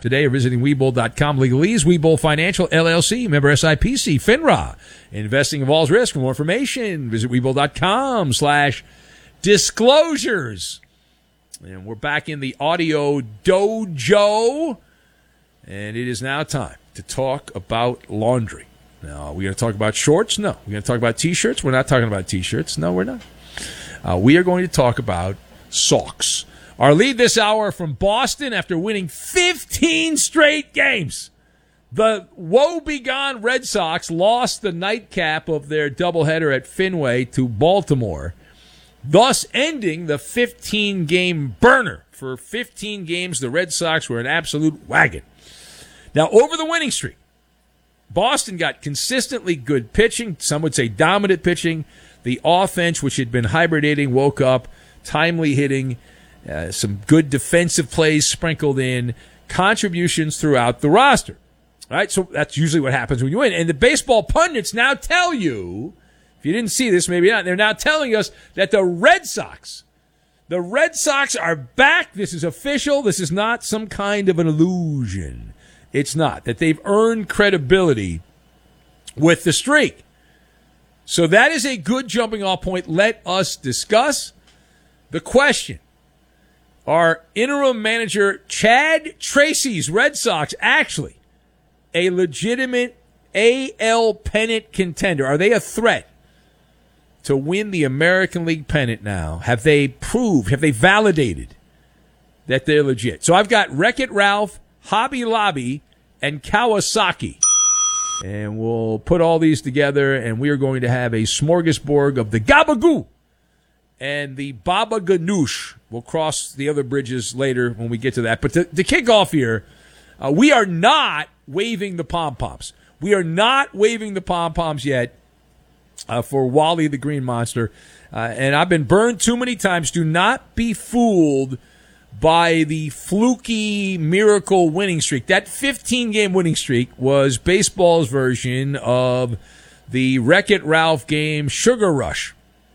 app today or visiting Webull.com. Legalese, Webull Financial, LLC, member SIPC, FINRA. Investing involves risk. For more information, visit Webull.com/disclosures. And we're back in the audio dojo, and it is now time to talk about laundry. Now, are we going to talk about shorts? No. We're going to talk about T-shirts? We're not talking about T-shirts. No, we're not. We are going to talk about socks. Our lead this hour from Boston after winning 15 straight games. The woe-begone Red Sox lost the nightcap of their doubleheader at Fenway to Baltimore, thus ending the 15-game burner. For 15 games, the Red Sox were an absolute wagon. Now, over the winning streak, Boston got consistently good pitching, some would say dominant pitching. The offense, which had been hibernating, woke up, timely hitting, some good defensive plays sprinkled in, contributions throughout the roster. All right, so that's usually what happens when you win. And the baseball pundits now tell you, if you didn't see this, maybe not, they're now telling us that the Red Sox are back. This is official. This is not some kind of an illusion. It's not. That they've earned credibility with the streak. So that is a good jumping off point. Let us discuss the question. Are interim manager Chad Tracy's Red Sox actually a legitimate AL pennant contender? Are they a threat to win the American League pennant now? Have they validated that they're legit? So I've got Wreck-It Ralph, Hobby Lobby, and Kawasaki. And we'll put all these together, and we are going to have a smorgasbord of the Gabagoo and the Baba Ganoush. We'll cross the other bridges later when we get to that. But to kick off here, we are not waving the pom-poms. We are not waving the pom-poms yet for Wally the Green Monster. And I've been burned too many times. Do not be fooled by the fluky miracle winning streak. That 15-game winning streak was baseball's version of the Wreck-It Ralph game Sugar Rush.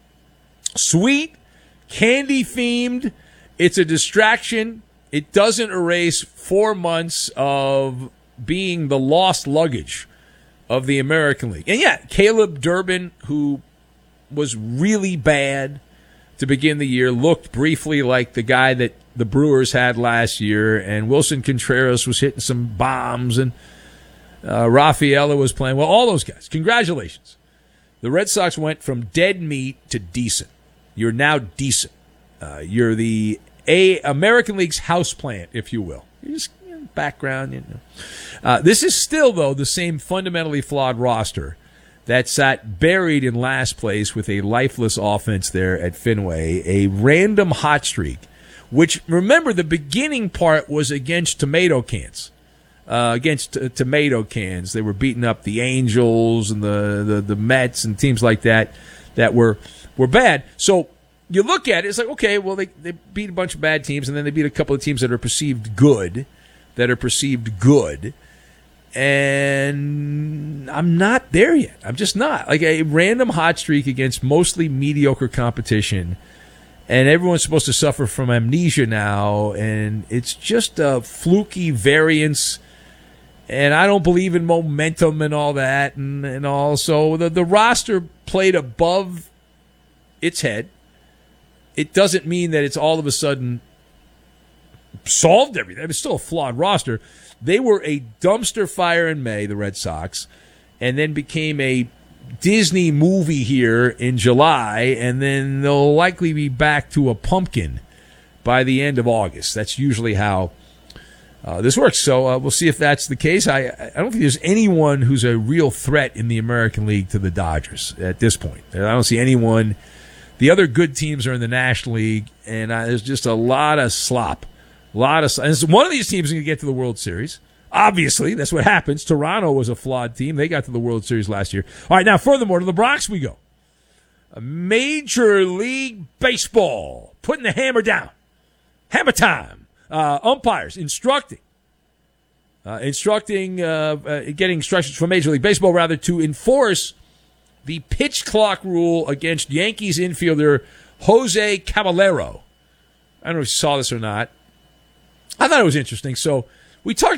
Sweet, candy-themed. It's a distraction. It doesn't erase 4 months of being the lost luggage of the American League. And yeah, Caleb Durbin, who was really bad to begin the year, looked briefly like the guy that the Brewers had last year, and Wilson Contreras was hitting some bombs, and Rafaela was playing. Well, all those guys. Congratulations. The Red Sox went from dead meat to decent. You're now decent. You're the American League's houseplant, if you will. You're just background. This is still, though, the same fundamentally flawed roster that sat buried in last place with a lifeless offense there at Fenway, a random hot streak, which, remember, the beginning part was against tomato cans. Tomato cans. They were beating up the Angels and the Mets and teams like that were bad. So you look at it, it's like, okay, well, they beat a bunch of bad teams, and then they beat a couple of teams that are perceived good. And I'm not there yet. I'm just not. Like a random hot streak against mostly mediocre competition, and everyone's supposed to suffer from amnesia now, and it's just a fluky variance, and I don't believe in momentum and all that, and all. So the roster played above its head. It doesn't mean that it's all of a sudden solved everything. It's still a flawed roster. They were a dumpster fire in May, the Red Sox, and then became a Disney movie here in July, and then they'll likely be back to a pumpkin by the end of August. That's usually how this works. So we'll see if that's the case. I don't think there's anyone who's a real threat in the American League to the Dodgers at this point. I don't see anyone. The other good teams are in the National League, and there's just a lot of slop. And one of these teams is going to get to the World Series. Obviously, that's what happens. Toronto was a flawed team. They got to the World Series last year. All right, now furthermore, to the Bronx we go. Major League Baseball putting the hammer down. Hammer time. Umpires instructing, getting instructions from Major League Baseball, rather, to enforce the pitch clock rule against Yankees infielder Jose Caballero. I don't know if you saw this or not. I thought it was interesting. So we talked